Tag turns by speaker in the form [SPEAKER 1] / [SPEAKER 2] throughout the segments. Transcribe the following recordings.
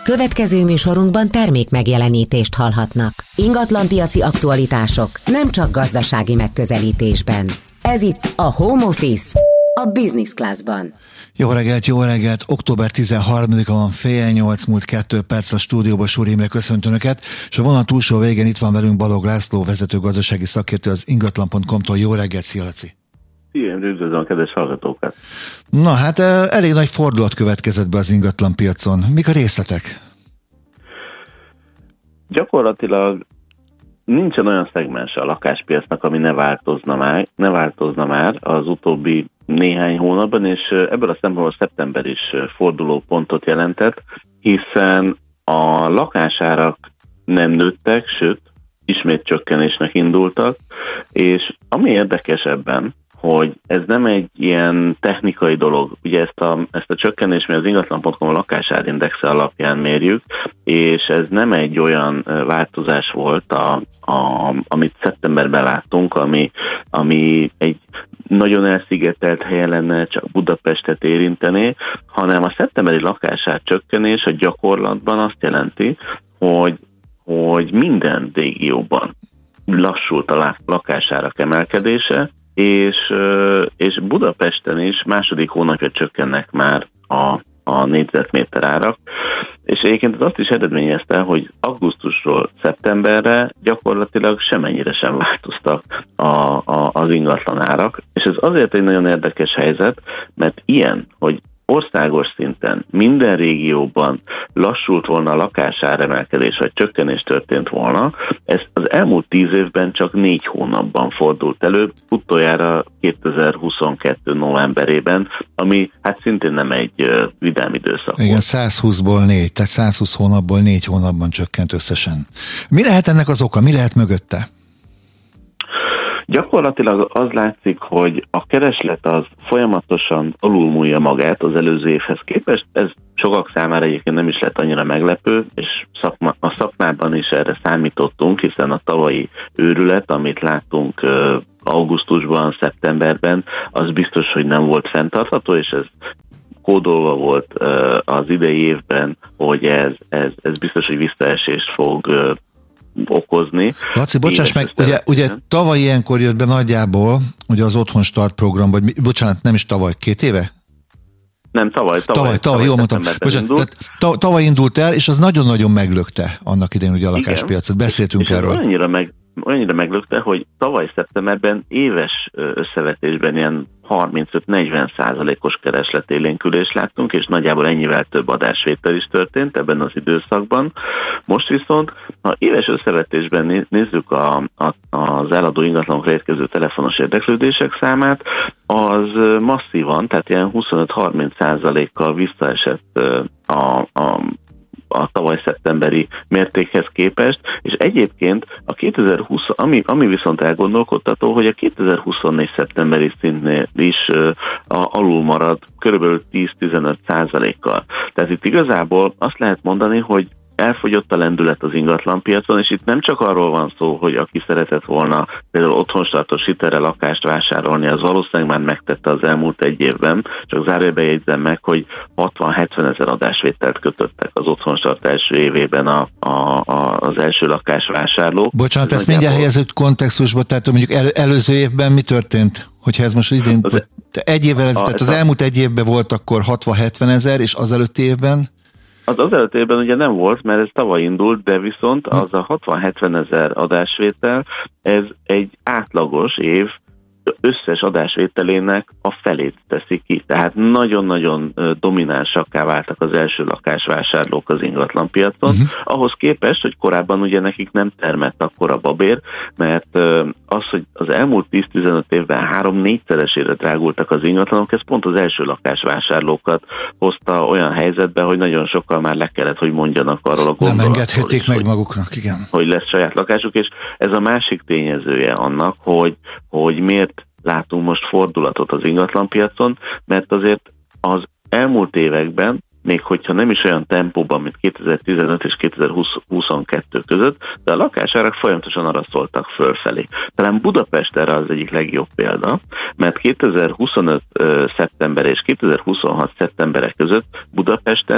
[SPEAKER 1] Következő műsorunkban termék megjelenítést hallhatnak. Ingatlanpiaci aktualitások nem csak gazdasági megközelítésben. Ez itt a Home Office, a Business Classban.
[SPEAKER 2] Jó reggelt! Október 13-a van, 7:08 múlt 2 perc a stúdióban. Súr Imre köszönt Önöket, és a vonal túlsó végén itt van velünk Balogh László, vezető gazdasági szakértő az ingatlan.com-tól. Jó reggelt, szia Laci!
[SPEAKER 3] Igen, üdvözlöm a kedves hallgatókat!
[SPEAKER 2] Na hát elég nagy fordulat következett be az ingatlanpiacon. Mik a részletek?
[SPEAKER 3] Gyakorlatilag nincsen olyan szegmens a lakáspiacnak, ami ne változna már az utóbbi néhány hónapban, és ebből a szempontból szeptember is fordulópontot jelentett, hiszen a lakásárak nem nőttek, sőt, ismét csökkenésnek indultak, és ami érdekes ebben, hogy ez nem egy ilyen technikai dolog. Ugye ezt a csökkenést mi az ingatlan.com lakásárindexe alapján mérjük, és ez nem egy olyan változás volt, amit szeptemberben láttunk, ami egy nagyon elszigetelt helyen lenne, csak Budapestet érintené, hanem a szeptemberi lakásár csökkenés a gyakorlatban azt jelenti, hogy minden régióban lassult a lakásárak emelkedése, és Budapesten is második hónapja csökkennek már a négyzetméter árak, és egyébként ez azt is eredményezte, hogy augusztusról szeptemberre gyakorlatilag semennyire sem változtak az ingatlan árak, és ez azért egy nagyon érdekes helyzet, mert ilyen, hogy országos szinten minden régióban lassult volna a lakásáremelkedés, vagy csökkenés történt volna, ez az elmúlt 10 évben csak 4 hónapban fordult elő, utoljára 2022 novemberében, ami hát szintén nem egy vidám időszak.
[SPEAKER 2] Igen, 120-ból 4, tehát 120 hónapból 4 hónapban csökkent összesen. Mi lehet ennek az oka? Mi lehet mögötte?
[SPEAKER 3] Gyakorlatilag az látszik, hogy a kereslet az folyamatosan alulmúlja magát az előző évhez képest. Ez sokak számára egyébként nem is lett annyira meglepő, és a szakmában is erre számítottunk, hiszen a tavalyi őrület, amit láttunk augusztusban, szeptemberben, az biztos, hogy nem volt fenntartható, és ez kódolva volt az idei évben, hogy ez biztos, hogy visszaesést fog okozni.
[SPEAKER 2] Laci, bocsáss meg, ugye tavaly ilyenkor jött be nagyjából, ugye az Otthon Start program, vagy bocsánat, nem is tavaly, 2 éve?
[SPEAKER 3] Nem, tavaly
[SPEAKER 2] jól mondtam. Bocsánat, tavaly indult el, és az nagyon-nagyon meglökte annak idején ugye a lakáspiacot. Beszéltünk
[SPEAKER 3] és
[SPEAKER 2] erről.
[SPEAKER 3] Olyannyira meglökte, hogy tavaly szeptemberben éves összevetésben ilyen 35-40%-os keresletélénkülést láttunk, és nagyjából ennyivel több adásvétel is történt ebben az időszakban. Most viszont, ha éves összevetésben nézzük az eladó ingatlanokra érkező telefonos érdeklődések számát, az masszívan, tehát ilyen 25-30%-kal visszaesett a tavaly szeptemberi mértékhez képest, és egyébként a 2020, ami viszont elgondolkodtató, hogy a 2024 szeptemberi szintnél is alul marad körülbelül 10-15%-kal. Tehát itt igazából azt lehet mondani, hogy elfogyott a lendület az ingatlanpiacon, és itt nem csak arról van szó, hogy aki szeretett volna például otthonstartos hitelre lakást vásárolni, az valószínűleg már megtette az elmúlt 1 évben, csak zárójelben jegyzem meg, hogy 60-70 ezer adásvételt kötöttek az otthonstart első évében az első lakásvásárlók.
[SPEAKER 2] Bocsánat, ezt mindjárt helyezett kontextusba, tehát mondjuk előző évben mi történt? Hogyha ez most idén, egy évvel tehát az elmúlt 1 évben volt akkor 60-70 ezer, és az előtti évben?
[SPEAKER 3] Az előtt évben ugye nem volt, mert ez tavaly indult, de viszont az a 60-70 ezer adásvétel, ez egy átlagos év összes adásvételének a felét teszi ki. Tehát nagyon-nagyon dominánsakká váltak az első lakásvásárlók az ingatlanpiacon. Ahhoz képest, hogy korábban ugye nekik nem termett akkora babér, mert az, hogy az elmúlt 10-15 évben 3-4-szeresére drágultak az ingatlanok, ez pont az első lakásvásárlókat hozta olyan helyzetbe, hogy nagyon sokkal már le kellett, hogy mondjanak arról a gondolatról.
[SPEAKER 2] Nem engedhették meg maguknak, igen.
[SPEAKER 3] Hogy lesz saját lakásuk, és ez a másik tényezője annak, hogy miért látunk most fordulatot az ingatlanpiacon, mert azért az elmúlt években, még hogyha nem is olyan tempóban, mint 2015 és 2022 között, de a lakásárak folyamatosan arra szóltak fölfelé. Talán Budapest erre az egyik legjobb példa, mert 2025 szeptember és 2026 szeptembere között Budapesten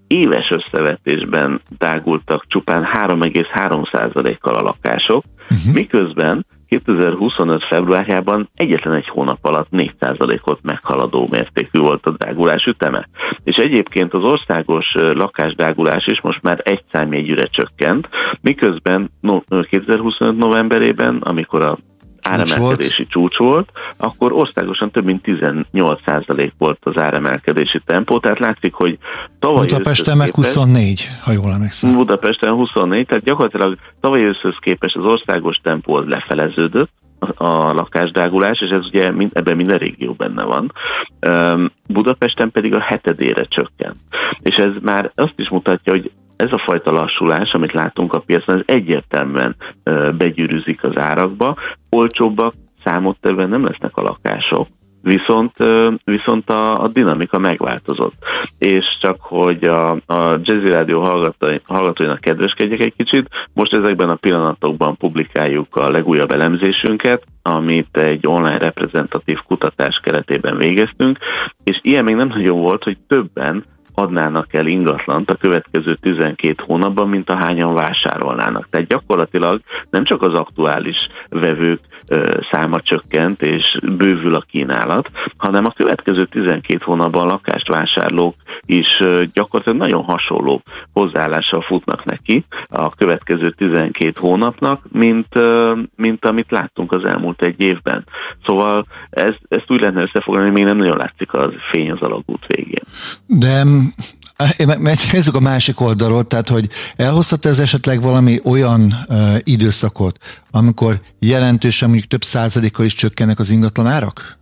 [SPEAKER 3] éves összevetésben drágultak csupán 3,3%-kal a lakások, miközben 2025. februárjában egyetlen egy hónap alatt 4%-ot meghaladó mértékű volt a drágulás üteme. És egyébként az országos lakásdrágulás is most már egy számjegyűre csökkent, miközben 2025. novemberében, amikor a áremelkedési csúcs volt, akkor országosan több mint 18% volt az áremelkedési tempó, tehát látszik, hogy tavaly
[SPEAKER 2] Budapesten meg 24, ha jól emlékszem.
[SPEAKER 3] Budapesten 24, tehát gyakorlatilag tavaly őszhöz képest az országos tempó az lefeleződött, a lakásdrágulás, és ez ugye ebben minden régió benne van. Budapesten pedig a 7-ére csökkent. És ez már azt is mutatja, hogy ez a fajta lassulás, amit látunk a piacon, ez egyértelműen begyűrűzik az árakba. Olcsóbbak számottevően nem lesznek a lakások, viszont a dinamika megváltozott. És csak hogy a Jazzy Rádió hallgatóinak kedveskedjek egy kicsit, most ezekben a pillanatokban publikáljuk a legújabb elemzésünket, amit egy online reprezentatív kutatás keretében végeztünk, és ilyen még nem nagyon volt, hogy többen adnának el ingatlant a következő 12 hónapban, mint ahányan vásárolnának. Tehát gyakorlatilag nem csak az aktuális vevők száma csökkent, és bővül a kínálat, hanem a következő 12 hónapban lakást vásárlók is gyakorlatilag nagyon hasonló hozzáállással futnak neki a következő 12 hónapnak, mint amit láttunk az elmúlt egy évben. Szóval ezt úgy lehetne összefoglalni, hogy még nem nagyon látszik a fény az alagút végén.
[SPEAKER 2] De nézzük a másik oldalról, tehát hogy elhozhat ez esetleg valami olyan időszakot, amikor jelentősen mondjuk több százalékkal is csökkennek az ingatlan árak?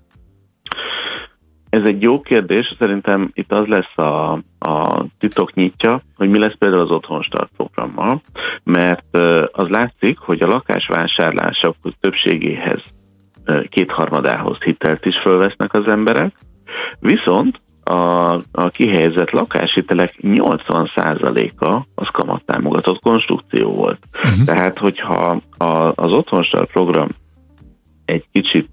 [SPEAKER 3] Ez egy jó kérdés, szerintem itt az lesz a titok nyitja, hogy mi lesz például az Otthonstart programmal, mert az látszik, hogy a lakásvásárlások többségéhez, 2/3 hitelt is fölvesznek az emberek, viszont a kihelyezett lakáshitelek 80%-a az kamattámogatott konstrukció volt. Tehát, hogyha az Otthonstart program egy kicsit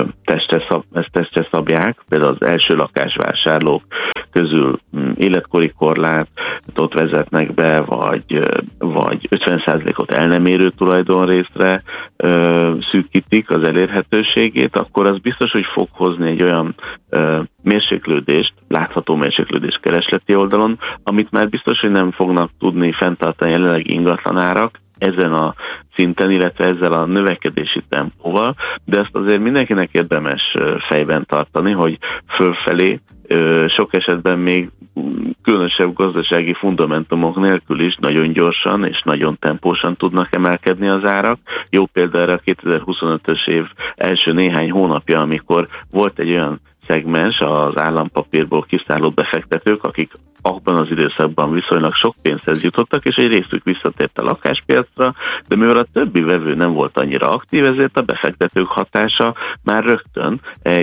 [SPEAKER 3] testre szabják, például az első lakásvásárlók közül életkori korlátot vezetnek be, vagy 50%-ot el nem érő tulajdonrészre szűkítik az elérhetőségét, akkor az biztos, hogy fog hozni egy olyan mérséklődést, látható mérséklődést keresleti oldalon, amit már biztos, hogy nem fognak tudni fenntartani jelenlegi ingatlanárak ezen a szinten, illetve ezzel a növekedési tempóval, de ezt azért mindenkinek érdemes fejben tartani, hogy fölfelé sok esetben még különösebb gazdasági fundamentumok nélkül is nagyon gyorsan és nagyon tempósan tudnak emelkedni az árak. Jó példa erre a 2025-ös év első néhány hónapja, amikor volt egy olyan szegmens az állampapírból kiszálló befektetők, akik abban az időszakban viszonylag sok pénzhez jutottak, és egy részük visszatért a lakáspiacra, de mivel a többi vevő nem volt annyira aktív, ezért a befektetők hatása már rögtön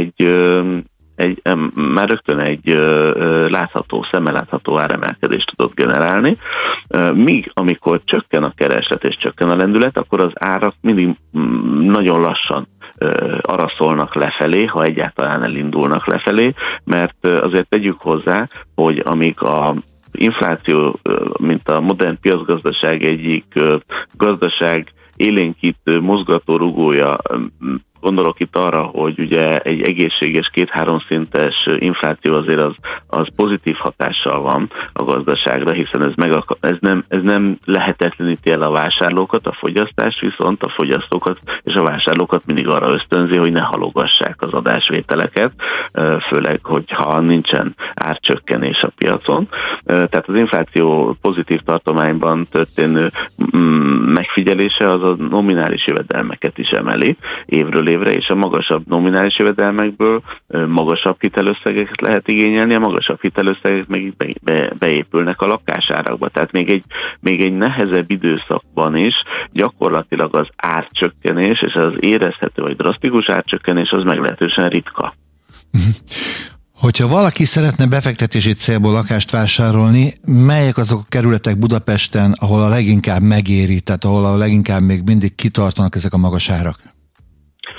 [SPEAKER 3] egy szemmel látható áremelkedést tudott generálni, míg amikor csökken a kereslet és csökken a lendület, akkor az árak mindig nagyon lassan araszolnak lefelé, ha egyáltalán elindulnak lefelé, mert azért tegyük hozzá, hogy amíg a infláció, mint a modern piacgazdaság egyik gazdaság élénkítő mozgatórugója, gondolok itt arra, hogy ugye egy egészséges 2-3 szintes infláció azért az pozitív hatással van a gazdaságra, hiszen ez nem lehetetleníti el a vásárlókat, a fogyasztást, viszont a fogyasztókat és a vásárlókat mindig arra ösztönzi, hogy ne halogassák az adásvételeket, főleg, hogyha nincsen árcsökkenés a piacon. Tehát az infláció pozitív tartományban történő megfigyelése az a nominális jövedelmeket is emeli évről évre, és a magasabb nominális jövedelmekből magasabb hitelösszegeket lehet igényelni, a magasabb hitelösszegek meg beépülnek a lakásárakba. Tehát még egy nehezebb időszakban is gyakorlatilag az árcsökkenés, és az érezhető vagy drasztikus árcsökkenés az meglehetősen ritka.
[SPEAKER 2] Hogyha valaki szeretne befektetési célból lakást vásárolni, melyek azok a kerületek Budapesten, ahol a leginkább megéri, tehát ahol a leginkább még mindig kitartanak ezek a magas árak?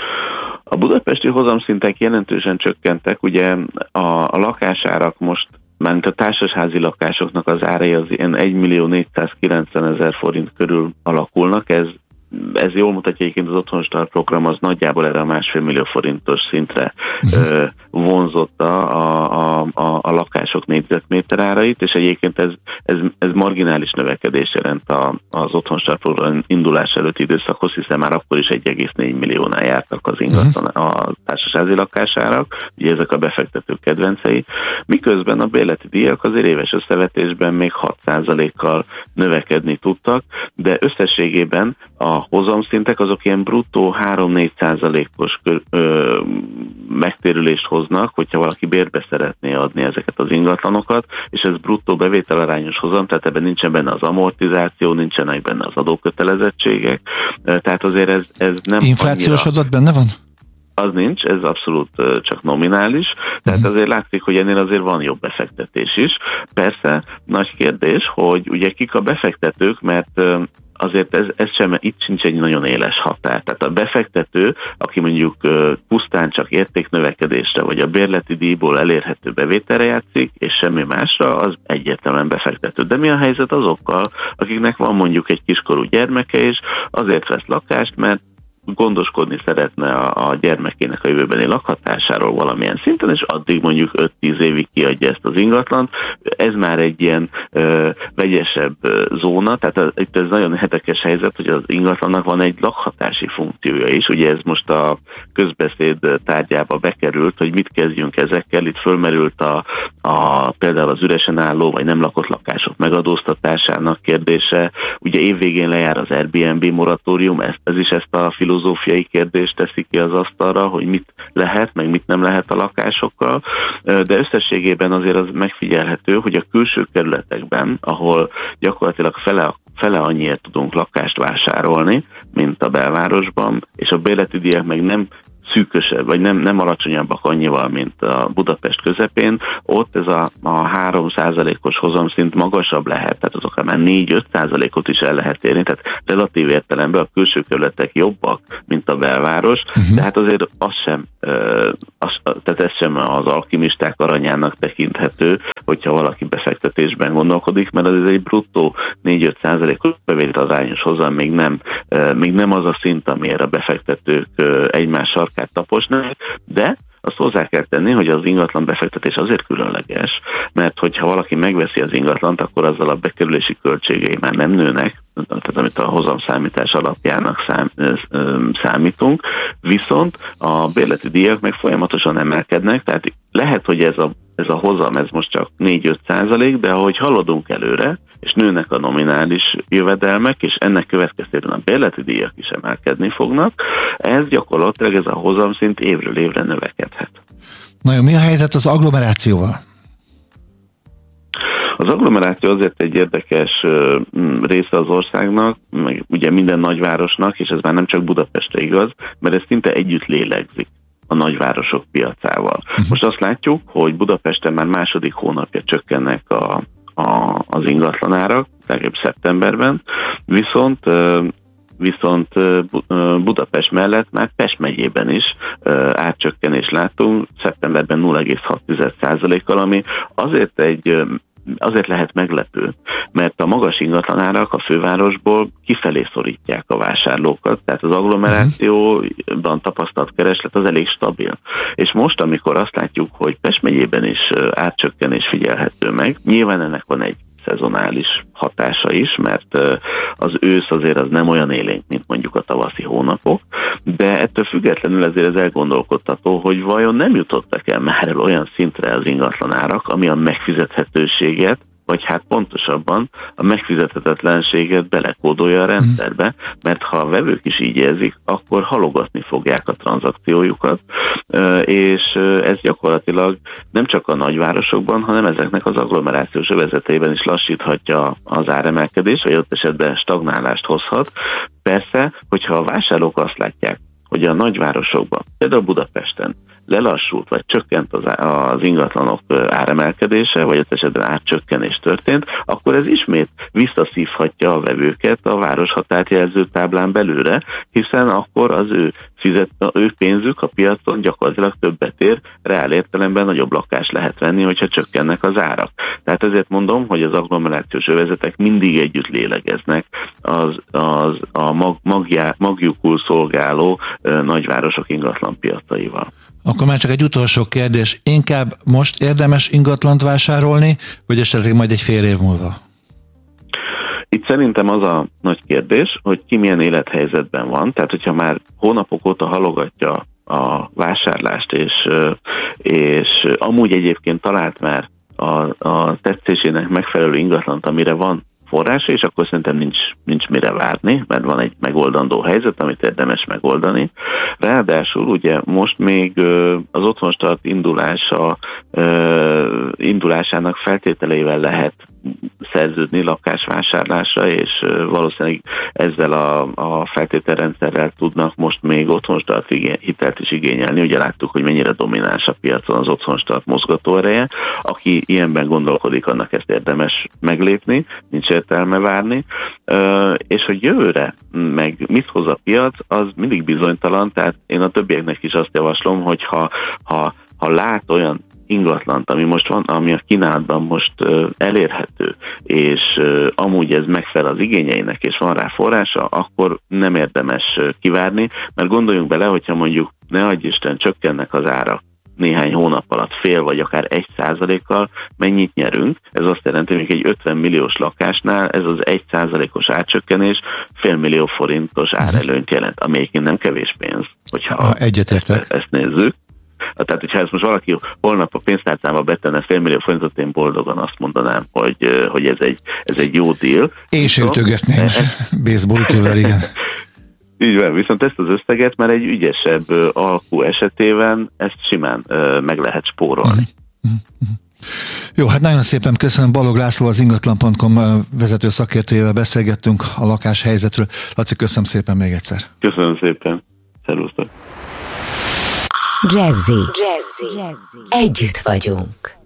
[SPEAKER 3] A budapesti hozamszintek jelentősen csökkentek, ugye a lakásárak most mármint a társasházi lakásoknak az árai az ilyen 1.490.000 forint körül alakulnak, ez jól mutatja egyébként az Otthonstart program, az nagyjából erre a 1,5 millió forintos szintre vonzotta a lakások négyzetméter árait, és egyébként ez marginális növekedés jelent az Otthonstart program indulás előtti időszakhoz, hiszen már akkor is 1,4 milliónál jártak az ingatlan a társasházi lakásárak, ugye ezek a befektetők kedvencei, miközben a bérleti díjak azért éves összevetésben még 6%-kal növekedni tudtak, de összességében a hozamszintek azok ilyen bruttó 3-4%-os megtérülést hoznak, hogyha valaki bérbe szeretné adni ezeket az ingatlanokat, és ez bruttó bevételarányos hozam, tehát ebben nincsen benne az amortizáció, nincsenek benne az adókötelezettségek, tehát azért ez nem
[SPEAKER 2] inflációs adat benne van?
[SPEAKER 3] Az nincs, ez abszolút csak nominális, tehát azért látszik, hogy ennél azért van jobb befektetés is. Persze, nagy kérdés, hogy ugye kik a befektetők, mert azért itt sincs egy nagyon éles határ. Tehát a befektető, aki mondjuk pusztán csak értéknövekedésre, vagy a bérleti díjból elérhető bevételre játszik, és semmi másra, az egyértelműen befektető. De mi a helyzet azokkal, akiknek van mondjuk egy kiskorú gyermeke, és azért vesz lakást, mert gondoskodni szeretne a gyermekének a jövőbeni lakhatásáról valamilyen szinten, és addig mondjuk 5-10 évig kiadja ezt az ingatlant. Ez már egy ilyen vegyesebb zóna, tehát itt ez nagyon érdekes helyzet, hogy az ingatlannak van egy lakhatási funkciója is. Ugye ez most a közbeszéd tárgyába bekerült, hogy mit kezdjünk ezekkel. Itt fölmerült például az üresen álló vagy nem lakott lakások megadóztatásának kérdése. Ugye évvégén lejár az Airbnb moratórium, ez is ezt a filozófiai kérdést teszi ki az asztalra, hogy mit lehet, meg mit nem lehet a lakásokkal, de összességében azért az megfigyelhető, hogy a külső kerületekben, ahol gyakorlatilag fele annyiért tudunk lakást vásárolni, mint a belvárosban, és a bérleti díjak meg nem szűkösebb, vagy nem alacsonyabbak annyival, mint a Budapest közepén, ott ez a 3%-os hozamszint magasabb lehet, tehát azok már 4-5%-ot is el lehet érni, tehát relatív értelemben a külső kerületek jobbak, mint a belváros, de hát azért tehát ez sem az alkimisták aranyának tekinthető, hogyha valaki befektetésben gondolkodik, mert ez egy bruttó 4-5%-os bevételarányos hozam még nem az a szint, amire a befektetők egymás sarkát taposnak, de azt hozzá kell tenni, hogy az ingatlan befektetés azért különleges, mert hogyha valaki megveszi az ingatlant, akkor azzal a bekerülési költségei már nem nőnek, tehát amit a hozamszámítás alapjának számítunk, viszont a bérleti díjak meg folyamatosan emelkednek, tehát lehet, hogy ez a hozam, ez most csak 4-5%, de ahogy haladunk előre, és nőnek a nominális jövedelmek, és ennek következtében a bérleti díjak is emelkedni fognak, ez gyakorlatilag ez a hozamszint évről évre növekedhet.
[SPEAKER 2] Na jó, mi a helyzet az agglomerációval?
[SPEAKER 3] Az agglomeráció azért egy érdekes része az országnak, meg ugye minden nagyvárosnak, és ez már nem csak Budapestre igaz, mert ez szinte együtt lélegzik a nagyvárosok piacával. Most azt látjuk, hogy Budapesten már második hónapja csökkennek az ingatlanárak, legalább szeptemberben, viszont Budapest mellett már Pest megyében is átcsökkenést látunk, szeptemberben 0,6%-kal, ami azért lehet meglepő, mert a magas ingatlanárak a fővárosból kifelé szorítják a vásárlókat, tehát az agglomerációban tapasztalt kereslet az elég stabil. És most, amikor azt látjuk, hogy Pest megyében is átcsökkenés figyelhető meg, nyilván ennek van egy szezonális hatása is, mert az ősz azért az nem olyan élénk, mint mondjuk a tavaszi hónapok, de ettől függetlenül ezért ez elgondolkodtató, hogy vajon nem jutottak el már el olyan szintre az ingatlanárak, ami a megfizethetőséget, vagy hát pontosabban a megfizethetetlenséget belekódolja a rendszerbe, mert ha a vevők is így érzik, akkor halogatni fogják a tranzakciójukat, és ez gyakorlatilag nem csak a nagyvárosokban, hanem ezeknek az agglomerációs övezeteiben is lassíthatja az áremelkedést, vagy ott esetben stagnálást hozhat. Persze, hogyha a vásárlók azt látják, hogy a nagyvárosokban, például Budapesten lelassult, vagy csökkent az ingatlanok áremelkedése, vagy az esetben árcsökkenés történt, akkor ez ismét visszaszívhatja a vevőket a városhatárt jelző táblán belőle, hiszen akkor az ő pénzük a piacon gyakorlatilag többet ér, reál értelemben nagyobb lakást lehet venni, hogyha csökkennek az árak. Tehát ezért mondom, hogy az agglomerációs övezetek mindig együtt lélegeznek magjukul szolgáló nagyvárosok ingatlanpiacaival.
[SPEAKER 2] Akkor már csak egy utolsó kérdés. Inkább most érdemes ingatlant vásárolni, vagy esetleg majd egy fél év múlva?
[SPEAKER 3] Itt szerintem az a nagy kérdés, hogy ki milyen élethelyzetben van, tehát hogyha már hónapok óta halogatja a vásárlást, és amúgy egyébként talált már a tetszésének megfelelő ingatlant, amire van forrása, és akkor szerintem nincs mire várni, mert van egy megoldandó helyzet, amit érdemes megoldani. Ráadásul ugye most még az Otthonstart indulásának feltételeivel lehet szerződni lakásvásárlásra, és valószínűleg ezzel a feltételrendszerrel tudnak most még Otthonstart hitelt is igényelni. Ugye láttuk, hogy mennyire domináns a piacon az Otthonstart mozgatóereje. Aki ilyenben gondolkodik, annak ezt érdemes meglépni, nincs értelme várni. És hogy jövőre meg mit hoz a piac, az mindig bizonytalan, tehát én a többieknek is azt javaslom, hogy ha lát olyan ingatlant, ami most van, ami a kínálatban most elérhető, és amúgy ez megfelel az igényeinek, és van rá forrása, akkor nem érdemes kivárni, mert gondoljunk bele, hogyha mondjuk ne adj Isten csökkennek az árak néhány hónap alatt fél vagy akár 1%-kal, mennyit nyerünk? Ez azt jelenti, hogy egy 50 milliós lakásnál ez az 1%-os árcsökkenés $500 millió árelőnyt jelent, ami egyébként nem kevés pénz, hogyha ezt nézzük. Tehát, hogyha ezt most valaki holnap a pénztárcába betenne $500 millió, én boldogan azt mondanám, hogy ez egy jó deal.
[SPEAKER 2] Én se ütögetném baseballütővel, igen.
[SPEAKER 3] Így van, viszont ezt az összeget már egy ügyesebb alkú esetében ezt simán meg lehet spórolni.
[SPEAKER 2] Jó, hát nagyon szépen köszönöm. Balogh László, az ingatlan.com vezető szakértőjével beszélgettünk a lakáshelyzetről. Laci, köszönöm szépen még egyszer.
[SPEAKER 3] Köszönöm szépen. Szervusztok.
[SPEAKER 1] Jazzy. Együtt vagyunk.